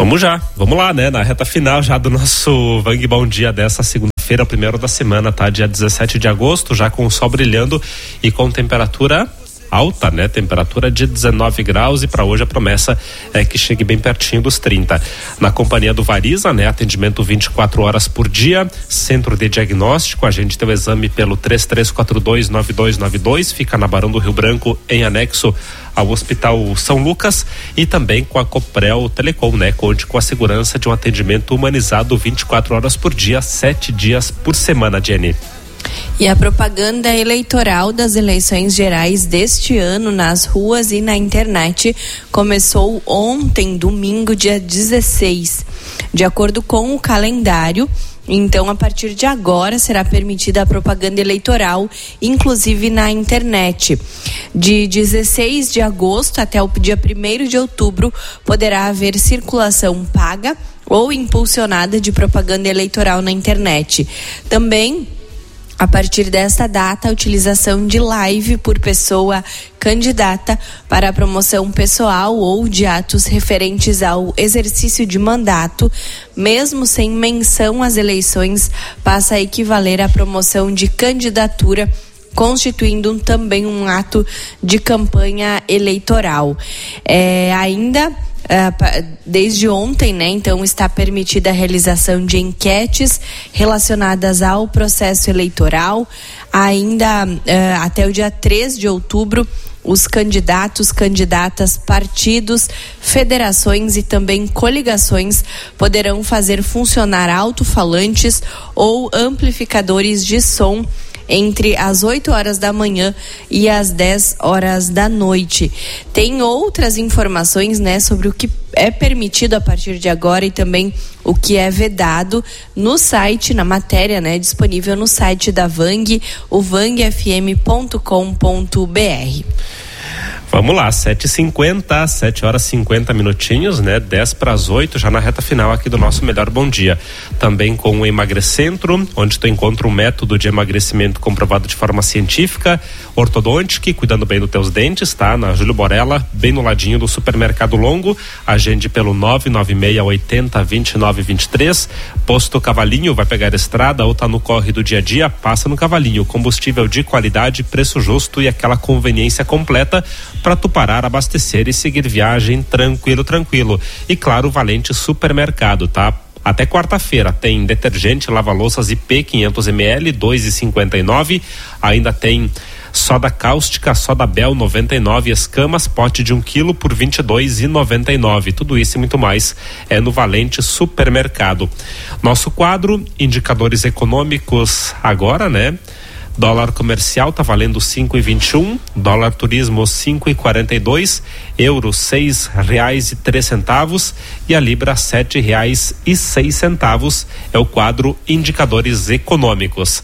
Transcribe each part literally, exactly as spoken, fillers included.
Vamos já, vamos lá, né? Na reta final já do nosso Vang Bom Dia dessa segunda-feira, o primeiro da semana, tá? Dia dezessete de agosto, já com o sol brilhando e com temperatura alta, né? Temperatura de dezenove graus, e para hoje a promessa é que chegue bem pertinho dos trinta. Na companhia do Variza, né? Atendimento vinte e quatro horas por dia, centro de diagnóstico, a gente tem o exame pelo três três quatro dois nove dois nove dois, fica na Barão do Rio Branco, em anexo ao Hospital São Lucas, e também com a Coprel Telecom, né? Conte com a segurança de um atendimento humanizado vinte e quatro horas por dia, sete dias por semana, Jenny. E a propaganda eleitoral das eleições gerais deste ano nas ruas e na internet começou ontem, domingo, dia dezesseis. De acordo com o calendário, então, a partir de agora, será permitida a propaganda eleitoral, inclusive na internet. De dezesseis de agosto até o dia primeiro de outubro, poderá haver circulação paga ou impulsionada de propaganda eleitoral na internet. Também, a partir desta data, a utilização de live por pessoa candidata para a promoção pessoal ou de atos referentes ao exercício de mandato, mesmo sem menção às eleições, passa a equivaler à promoção de candidatura, constituindo também um ato de campanha eleitoral. É, ainda... Uh, desde ontem, né, então está permitida a realização de enquetes relacionadas ao processo eleitoral. Ainda uh, até o dia três de outubro, os candidatos, candidatas, partidos, federações e também coligações poderão fazer funcionar alto-falantes ou amplificadores de som entre as oito horas da manhã e as dez horas da noite. Tem outras informações, né, sobre o que é permitido a partir de agora e também o que é vedado no site, na matéria, né, disponível no site da Vang, o vang f m ponto com ponto b r. Vamos lá, sete e cinquenta, sete horas e cinquenta minutinhos, né? dez para as oito, já na reta final aqui do nosso Melhor Bom Dia. Também com o Emagrecentro, onde tu encontra um método de emagrecimento comprovado de forma científica, ortodôntica, cuidando bem dos teus dentes, tá? Na Júlio Borella, bem no ladinho do Supermercado Longo. Agende pelo nove nove seis oito zero dois nove dois três. Posto Cavalinho, vai pegar a estrada ou tá no corre do dia a dia, passa no Cavalinho. Combustível de qualidade, preço justo e aquela conveniência completa para tu parar, abastecer e seguir viagem tranquilo, tranquilo. E claro, Valente Supermercado, tá? Até quarta-feira tem detergente lava-louças I P quinhentos mililitros, dois reais e cinquenta e nove. Ainda tem soda cáustica, soda Bel noventa e nove, escamas, pote de um quilo por vinte e dois reais e noventa e nove. Tudo isso e muito mais é no Valente Supermercado. Nosso quadro, indicadores econômicos agora, né? Dólar comercial tá valendo cinco e vinte e um, dólar turismo cinco e quarenta e dois, euro seis reais e três centavos e a libra sete reais e seis centavos. É o quadro indicadores econômicos.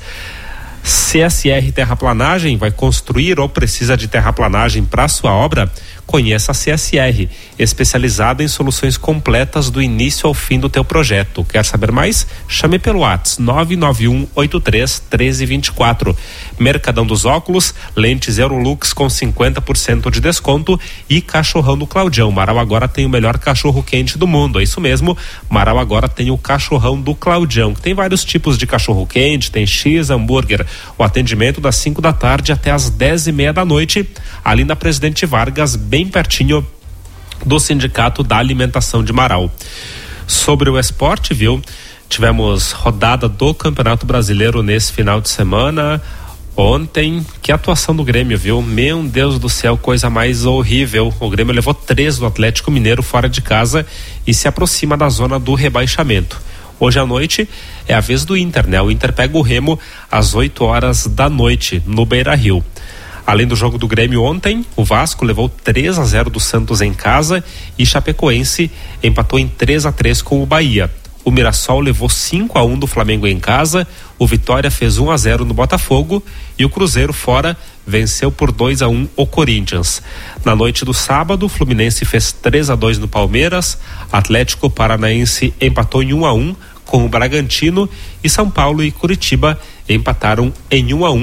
C S R Terraplanagem vai construir ou precisa de terraplanagem para sua obra? Conheça a C S R, especializada em soluções completas do início ao fim do teu projeto. Quer saber mais? Chame pelo WhatsApp nove nove um oito três um três dois quatro. Mercadão dos Óculos, lentes Eurolux com cinquenta por cento de desconto e Cachorrão do Claudião. Marau agora tem o melhor cachorro quente do mundo, é isso mesmo. Marau agora tem o Cachorrão do Claudião, que tem vários tipos de cachorro quente, tem X, hambúrguer. O atendimento das cinco da tarde até as dez e meia da noite, ali na Presidente Vargas, bem pertinho do Sindicato da Alimentação de Marau. Sobre o esporte, viu? Tivemos rodada do Campeonato Brasileiro nesse final de semana. Ontem, que atuação do Grêmio, viu? Meu Deus do céu, coisa mais horrível. O Grêmio levou três do Atlético Mineiro fora de casa e se aproxima da zona do rebaixamento. Hoje à noite é a vez do Inter, né? O Inter pega o Remo às oito horas da noite no Beira-Rio. Além do jogo do Grêmio ontem, o Vasco levou três a zero do Santos em casa e Chapecoense empatou em três a três com o Bahia. O Mirassol levou cinco a um do Flamengo em casa, o Vitória fez um a zero no Botafogo e o Cruzeiro fora venceu por dois a um o Corinthians. Na noite do sábado, o Fluminense fez três a dois no Palmeiras, Atlético Paranaense empatou em um a um com o Bragantino e São Paulo e Curitiba empataram em um a um.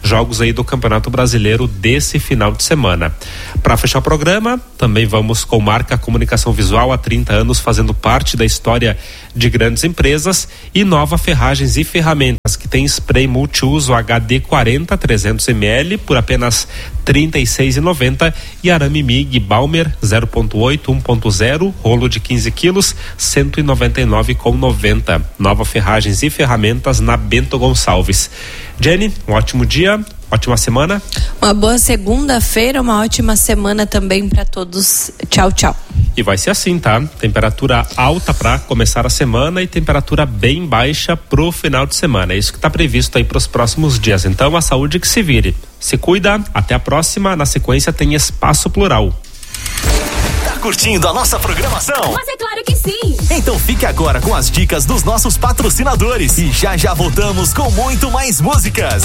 jogos aí do Campeonato Brasileiro desse final de semana. Para fechar o programa, também vamos com Marca Comunicação Visual, há trinta anos fazendo parte da história de grandes empresas, e Nova Ferragens e Ferramentas, que tem spray multiuso H D quarenta, trezentos mililitros por apenas trinta e seis reais e noventa centavos, e arame M I G Balmer zero ponto oito, um ponto zero, rolo de quinze quilos, cento e noventa e nove reais e noventa centavos. Nova Ferragens e Ferramentas na Bento Gonçalves. Jenny, um ótimo dia, ótima semana. Uma boa segunda-feira, uma ótima semana também para todos. Tchau, tchau. E vai ser assim, tá? Temperatura alta para começar a semana e temperatura bem baixa pro final de semana. É isso que está previsto aí para os próximos dias. Então, a saúde que se vire. Se cuida, até a próxima. Na sequência tem Espaço Plural. Curtindo a nossa programação? Mas é claro que sim! Então fique agora com as dicas dos nossos patrocinadores e já já voltamos com muito mais músicas.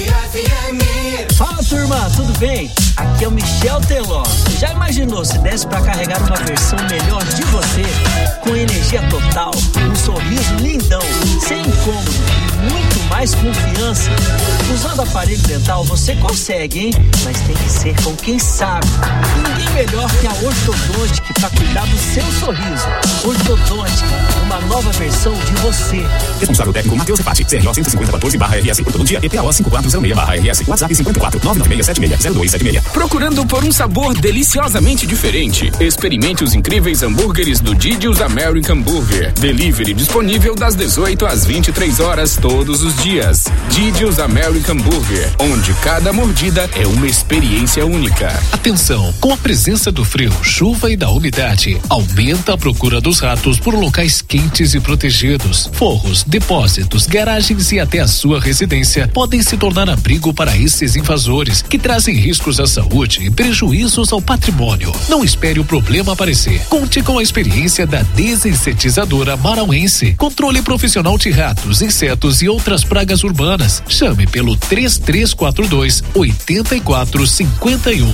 Fala, turma, tudo bem? Aqui é o Michel Teló. Já imaginou se desse pra carregar uma versão melhor de você? Com energia total, um sorriso lindão, sem incômodo e muito mais confiança. Usando aparelho dental você consegue, hein? Mas tem que ser com quem sabe. Ninguém melhor que a Ortodontic para cuidar do seu sorriso. Ortodontic, uma nova versão de você. Responsável técnico Matheus Repati, C R O cento e cinquenta quatorze barra R S, por todo dia, E P A O cinco quatro zero seis barra R S, WhatsApp cinquenta e quatro, nove nove seis sete seis, zero dois sete seis. Procurando por um sabor deliciosamente diferente? Experimente os incríveis hambúrgueres do Didi's American Burger. Delivery disponível das dezoito às vinte e três horas todos os dias. Didi's American Burger, onde cada mordida é uma experiência única. Atenção, com a presença do frio, chuva e da umidade, aumenta a procura dos ratos por locais quentes e protegidos. Forros, depósitos, garagens e até a sua residência podem se tornar abrigo para esses invasores, que trazem riscos à saúde e prejuízos ao patrimônio. Não espere o problema aparecer. Conte com a experiência da desinsetizadora marauense. Controle profissional de ratos, insetos e outras pragas urbanas. Chame pelo três três quatro dois, oito quatro cinco um.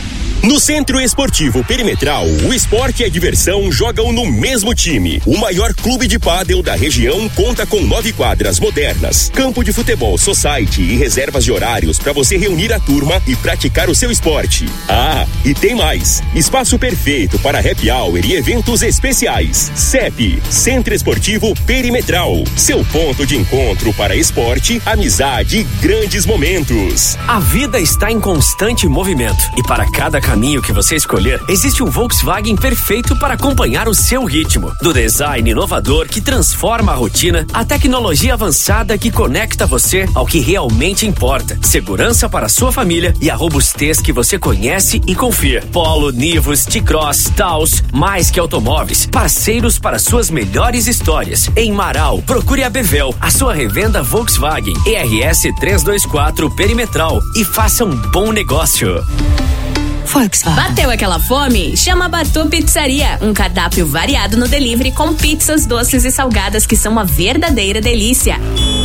No Centro Esportivo Perimetral, o esporte e a diversão jogam no mesmo time. O maior clube de pádel da região conta com nove quadras modernas, campo de futebol society e reservas de horários para você reunir a turma e praticar o seu esporte. Ah, e tem mais! Espaço perfeito para happy hour e eventos especiais. C E P, Centro Esportivo Perimetral, seu ponto de encontro para esporte, amizade e grandes momentos. A vida está em constante movimento e para cada caminho que você escolher, existe um Volkswagen perfeito para acompanhar o seu ritmo. Do design inovador que transforma a rotina, à tecnologia avançada que conecta você ao que realmente importa. Segurança para a sua família e a robustez que você conhece e confia. Polo, Nivus, T-Cross, Taos, mais que automóveis, parceiros para suas melhores histórias. Em Marau, procure a Bevel, a sua revenda Volkswagen, E R S trezentos e vinte e quatro Perimetral, e faça um bom negócio. Volkswagen. Bateu aquela fome? Chama a Bartô Pizzaria. Um cardápio variado no delivery com pizzas, doces e salgadas que são uma verdadeira delícia.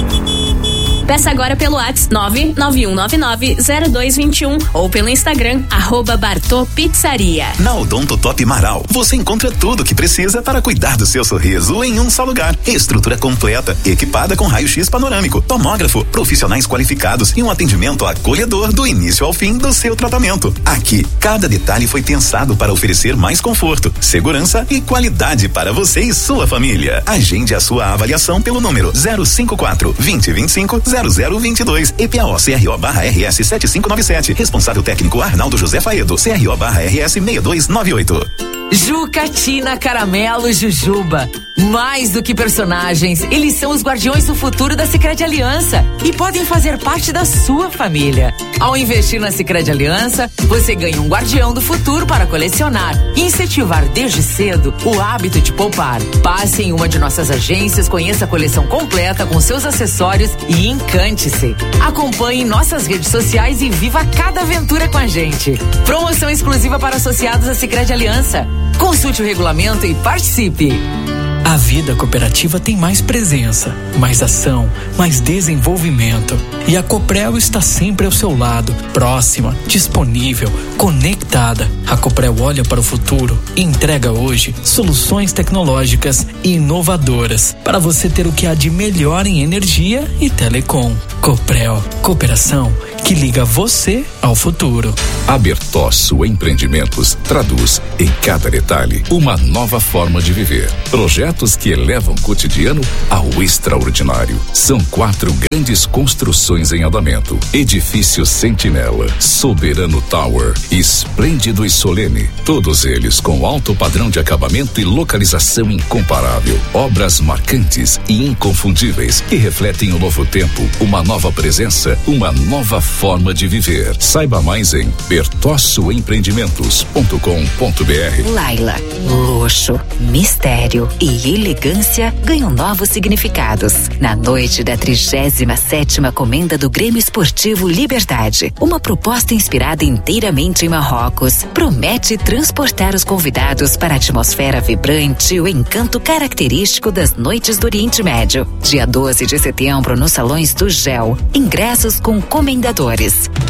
Peça agora pelo WhatsApp nove nove um nove nove zero dois dois um ou pelo Instagram, arroba Bartô Pizzaria. Na Odontotop Marau, você encontra tudo o que precisa para cuidar do seu sorriso em um só lugar. Estrutura completa, equipada com raio-x panorâmico, tomógrafo, profissionais qualificados e um atendimento acolhedor do início ao fim do seu tratamento. Aqui, cada detalhe foi pensado para oferecer mais conforto, segurança e qualidade para você e sua família. Agende a sua avaliação pelo número zero cinco quatro, vinte, vinte e cinco, zero zero vinte e dois, E P A O C R O barra R S sete cinco nove sete, responsável técnico Arnaldo José Faedo, C R O barra R S seis dois nove oito. Jucatina, Caramelo, Jujuba. Mais do que personagens, eles são os guardiões do futuro da Sicredi Aliança e podem fazer parte da sua família. Ao investir na Sicredi Aliança, você ganha um guardião do futuro para colecionar e incentivar desde cedo o hábito de poupar. Passe em uma de nossas agências, conheça a coleção completa com seus acessórios e encante-se. Acompanhe nossas redes sociais e viva cada aventura com a gente. Promoção exclusiva para associados à Sicredi Aliança. Consulte o regulamento e participe. A vida cooperativa tem mais presença, mais ação, mais desenvolvimento. E a Coprel está sempre ao seu lado, próxima, disponível, conectada. A Coprel olha para o futuro e entrega hoje soluções tecnológicas e inovadoras para você ter o que há de melhor em energia e telecom. Coprel, cooperação que liga você ao futuro. A Bertosso Empreendimentos traduz em cada detalhe uma nova forma de viver. Projetos que elevam o cotidiano ao extraordinário. São quatro grandes construções em andamento: Edifício Sentinela, Soberano Tower, Esplêndido e Solene. Todos eles com alto padrão de acabamento e localização incomparável. Obras marcantes e inconfundíveis que refletem o novo tempo, uma nova presença, uma nova forma de viver. Saiba mais em bertosso empreendimentos ponto com ponto b r. Laila, luxo, mistério e elegância ganham novos significados na noite da trigésima sétima Comenda do Grêmio Esportivo Liberdade. Uma proposta inspirada inteiramente em Marrocos promete transportar os convidados para a atmosfera vibrante e o encanto característico das noites do Oriente Médio. Dia doze de setembro nos salões do Gel. Ingressos com comendadores.